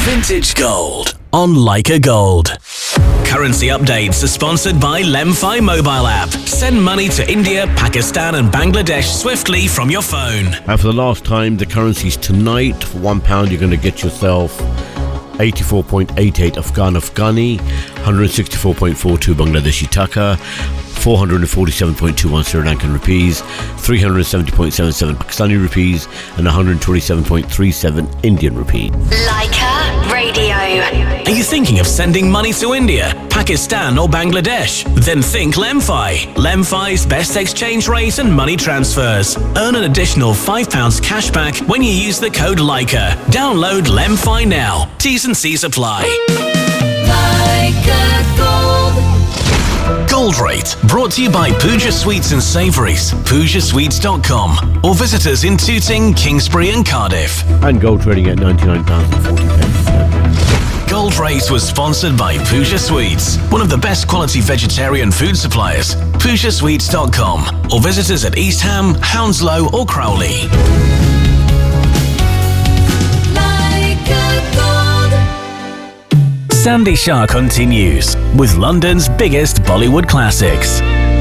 Vintage Gold on Leica Gold. Currency updates are sponsored by Lemfi mobile app. Send money to India, Pakistan and Bangladesh swiftly from your phone. And for the last time, the currencies tonight. For £1, you're going to get yourself 84.88 Afghani, 164.42 Bangladeshi taka, 447.21 Sri Lankan rupees, 370.77 Pakistani rupees, and 127.37 Indian rupees. Leica Radio. Are you thinking of sending money to India, Pakistan or Bangladesh? Then think Lemfi. Lemfi's best exchange rate and money transfers. Earn an additional £5 cashback when you use the code Leica. Download Lemfi now. T's and C's apply. Leica Gold. Gold Rate, brought to you by Pooja Sweets and Savouries, PoojaSweets.com, or visit us in Tooting, Kingsbury and Cardiff. And gold trading at £99.40. Gold Rate was sponsored by Pooja Sweets, one of the best quality vegetarian food suppliers, PoojaSweets.com, or visit us at East Ham, Hounslow or Crowley. Leica Gold. Sandy Shah continues with London's biggest Bollywood classics.